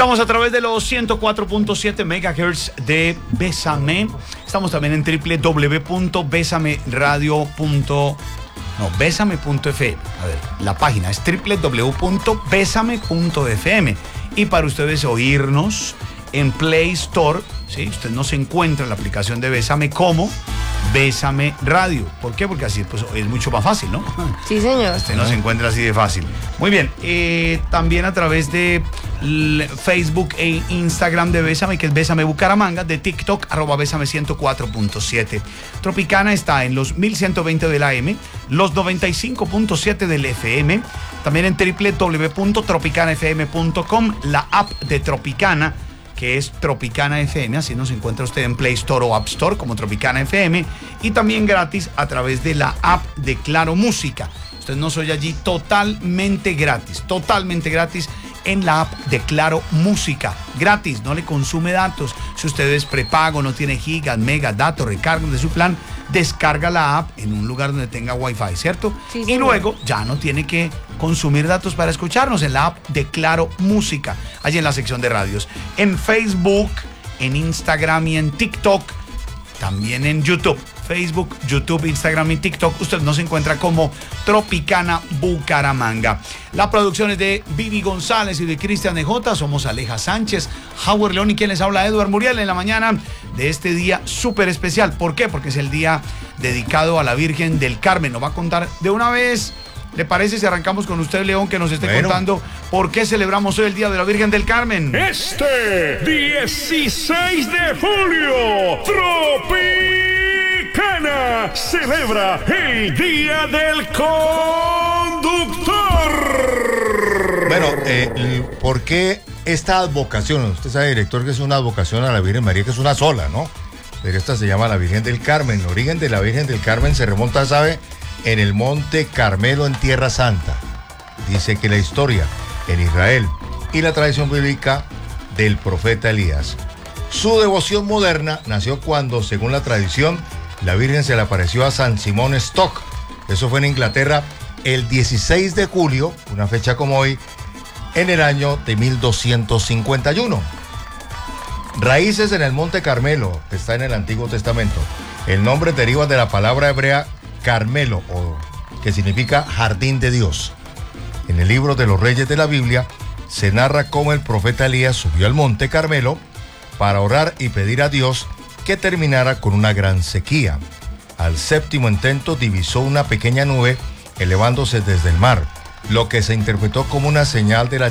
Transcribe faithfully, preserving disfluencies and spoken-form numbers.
Estamos a través de los ciento cuatro punto siete megahertz de Bésame. Estamos también en w w w punto besame radio punto no, besame punto f m. A ver, la página es w w w punto besame punto f m. Y para ustedes oírnos en Play Store, ¿sí? Usted nos encuentra en la aplicación de Bésame como Bésame Radio. ¿Por qué? Porque así pues, es mucho más fácil, ¿no? Sí, señor. Usted nos encuentra así de fácil. Muy bien. Eh, también a través de Facebook e Instagram de Bésame, que es Bésame Bucaramanga, de TikTok, arroba Bésame ciento cuatro punto siete. Tropicana está en los mil ciento veinte del A M, los noventa y cinco punto siete del F M, también en w w w punto tropicana f m punto com, la app de Tropicana, que es Tropicana F M, así nos encuentra usted en Play Store o App Store como Tropicana F M, y también gratis a través de la app de Claro Música. Usted nos oye allí totalmente gratis, totalmente gratis en la app de Claro Música. Gratis, no le consume datos. Si usted es prepago, no tiene gigas, megas, datos, recargos de su plan, descarga la app en un lugar donde tenga wifi, ¿cierto? Sí, y luego ya no tiene que consumir datos para escucharnos en la app de Claro Música, allí en la sección de radios. En Facebook, en Instagram y en TikTok, también en YouTube. Facebook, YouTube, Instagram y TikTok, usted nos encuentra como Tropicana Bucaramanga. La producción es de Vivi González y de Cristian de J. Somos Aleja Sánchez, Howard León y quien les habla, Edward Muriel, en la mañana de este día súper especial. ¿Por qué? Porque es el día dedicado a la Virgen del Carmen. Nos va a contar de una vez. ¿Le parece si arrancamos con usted, León, que nos esté bueno. contando por qué celebramos hoy el Día de la Virgen del Carmen? Este dieciséis de julio, Tropicana celebra el Día del Conductor. Bueno, eh, ¿por qué esta advocación? Usted sabe, director, que es una advocación a la Virgen María, que es una sola, ¿no? Pero esta se llama la Virgen del Carmen. El origen de la Virgen del Carmen se remonta, ¿sabe?, en el Monte Carmelo, en Tierra Santa. Dice que la historia en Israel y la tradición bíblica del profeta Elías. Su devoción moderna nació cuando, según la tradición, la Virgen se le apareció a San Simón Stock. Eso fue en Inglaterra el dieciséis de julio, una fecha como hoy, en el año de mil doscientos cincuenta y uno. Raíces en el Monte Carmelo, está en el Antiguo Testamento. El nombre deriva de la palabra hebrea Carmelo, o, que significa jardín de Dios. En el libro de los Reyes de la Biblia se narra cómo el profeta Elías subió al Monte Carmelo para orar y pedir a Dios que terminara con una gran sequía. Al séptimo intento divisó una pequeña nube elevándose desde el mar, lo que se interpretó como una señal de la